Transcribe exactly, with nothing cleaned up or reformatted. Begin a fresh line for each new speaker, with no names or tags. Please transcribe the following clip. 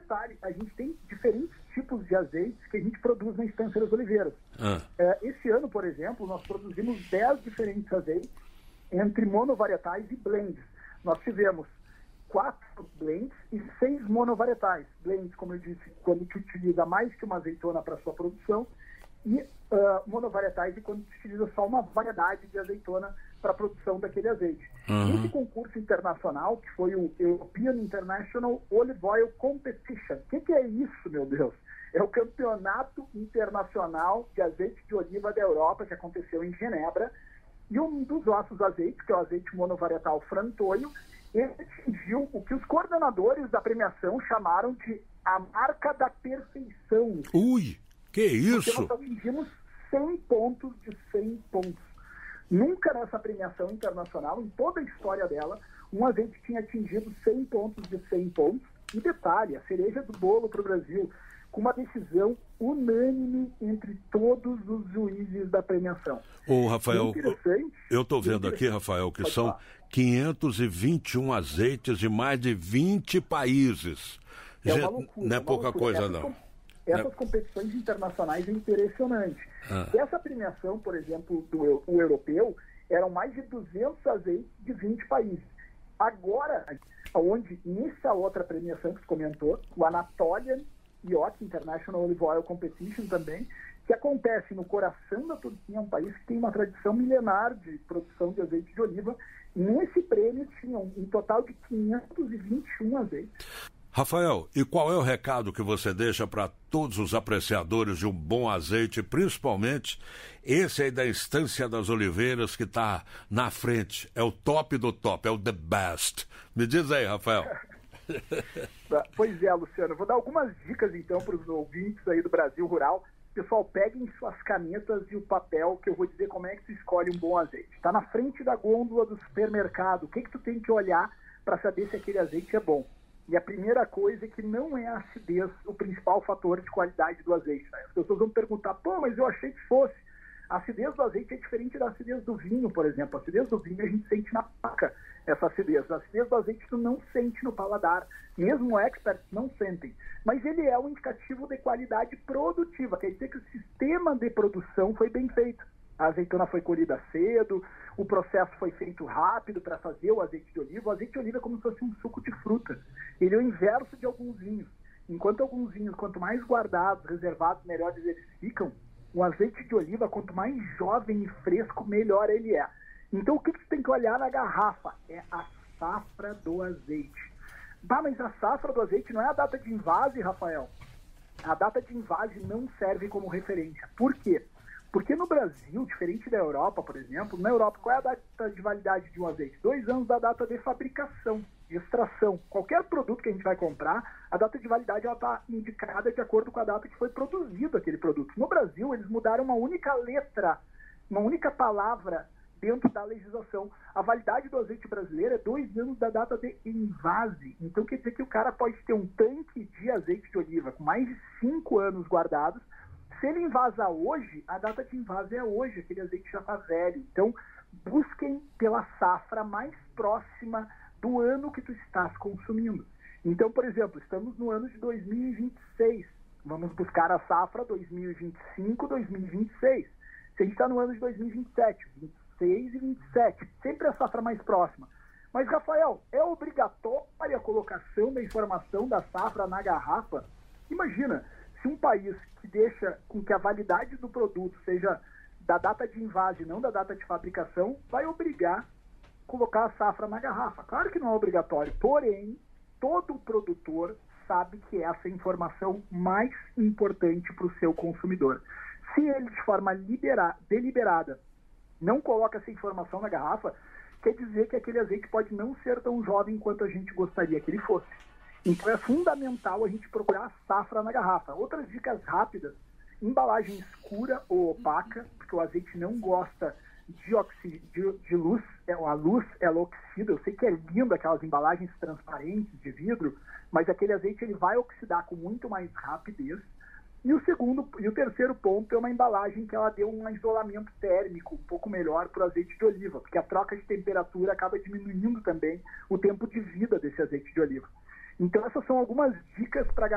detalhe, a gente tem diferentes tipos de azeites que a gente produz na Estância das Oliveiras.
Ah.
É, esse ano, por exemplo, nós produzimos dez diferentes azeites, entre monovarietais e blends. Nós tivemos quatro blends e seis monovarietais. Blends, como eu disse, quando te utiliza mais que uma azeitona para sua produção, e uh, monovarietais e quando se utiliza só uma variedade de azeitona para a produção daquele azeite.
Uhum.
Esse concurso internacional, que foi o European International Olive Oil Competition, o que, que é isso, meu Deus? É o campeonato internacional de azeite de oliva da Europa, que aconteceu em Genebra, e um dos nossos azeites, que é o azeite monovarietal Frantoio, ele atingiu o que os coordenadores da premiação chamaram de a marca da perfeição.
Ui, que isso?
Porque nós atingimos cem pontos de cem pontos. Nunca nessa premiação internacional, em toda a história dela, um azeite tinha atingido cem pontos de cem pontos. E detalhe, a cereja do bolo para o Brasil, com uma decisão unânime entre todos os juízes da premiação.
Ô, Rafael, eu estou vendo aqui, Rafael, que são quinhentos e vinte e um azeites de mais de vinte países.
É uma loucura.
Não é pouca coisa,
essas,
não.
Essas
não.
competições internacionais é impressionante.
Ah.
Essa premiação, por exemplo, do o europeu, eram mais de duzentos azeites de vinte países. Agora, onde nessa outra premiação que você comentou, o Anatolian Yacht International Olive Oil Competition também, que acontece no coração da Turquia, um país que tem uma tradição milenar de produção de azeite de oliva. Nesse prêmio tinham um total de quinhentos e vinte e um azeites.
Rafael, e qual é o recado que você deixa para todos os apreciadores de um bom azeite, principalmente esse aí da Estância das Oliveiras, que está na frente, é o top do top, é o the best. Me diz aí, Rafael.
Pois é, Luciano, vou dar algumas dicas então para os ouvintes aí do Brasil Rural. Pessoal, peguem suas canetas e o papel, que eu vou dizer como é que tu escolhe um bom azeite. Está na frente da gôndola do supermercado, o que que tu tem que olhar para saber se aquele azeite é bom? E a primeira coisa é que não é a acidez o principal fator de qualidade do azeite. Né? As pessoas vão perguntar, pô, mas eu achei que fosse. A acidez do azeite é diferente da acidez do vinho, por exemplo. A acidez do vinho a gente sente na faca, essa acidez. A acidez do azeite tu não sente no paladar. Mesmo experts não sentem. Mas ele é um indicativo de qualidade produtiva. Quer dizer que o sistema de produção foi bem feito. A azeitona foi colhida cedo, o processo foi feito rápido para fazer o azeite de oliva. O azeite de oliva é como se fosse um suco de fruta. Ele é o inverso de alguns vinhos. Enquanto alguns vinhos, quanto mais guardados, reservados, melhores eles ficam, o azeite de oliva, quanto mais jovem e fresco, melhor ele é. Então, o que você tem que olhar na garrafa? É a safra do azeite. Bah, mas a safra do azeite não é a data de invase, Rafael? A data de invase não serve como referência. Por quê? Porque no Brasil, diferente da Europa, por exemplo, na Europa, qual é a data de validade de um azeite? Dois anos da data de fabricação, de extração. Qualquer produto que a gente vai comprar, a data de validade está indicada de acordo com a data que foi produzido aquele produto. No Brasil, eles mudaram uma única letra, uma única palavra dentro da legislação. A validade do azeite brasileiro é dois anos da data de invase. Então, quer dizer que o cara pode ter um tanque de azeite de oliva com mais de cinco anos guardados. Se ele invasa hoje, a data de invase é hoje, aquele azeite já está velho. Então, busquem pela safra mais próxima do ano que tu estás consumindo. Então, por exemplo, estamos no ano de dois mil e vinte e seis. Vamos buscar a safra dois mil e vinte e cinco, dois mil e vinte e seis. Se a gente está no ano de dois mil e vinte e sete, vinte e seis e vinte e sete, sempre a safra mais próxima. Mas, Rafael, é obrigatória a colocação da informação da safra na garrafa? Imagina, se um país que deixa com que a validade do produto seja da data de invase, não da data de fabricação, vai obrigar a colocar a safra na garrafa. Claro que não é obrigatório, porém, todo produtor sabe que essa é a informação mais importante para o seu consumidor. Se ele, de forma libera, deliberada, não coloca essa informação na garrafa, quer dizer que aquele azeite pode não ser tão jovem quanto a gente gostaria que ele fosse. Então é fundamental a gente procurar a safra na garrafa. Outras dicas rápidas: embalagem escura ou opaca, porque o azeite não gosta de, oxi, de, de luz, a luz ela oxida. Eu sei que é lindo aquelas embalagens transparentes de vidro, mas aquele azeite ele vai oxidar com muito mais rapidez. E o segundo e o terceiro ponto é uma embalagem que ela deu um isolamento térmico um pouco melhor para o azeite de oliva, porque a troca de temperatura acaba diminuindo também o tempo de vida desse azeite de oliva. Então essas são algumas dicas para